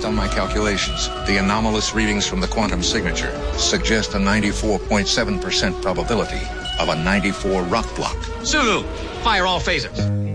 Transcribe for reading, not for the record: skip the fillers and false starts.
on my calculations, the anomalous readings from the quantum signature suggest a 94.7% probability of a 94 rock block. Sulu, fire all phasers.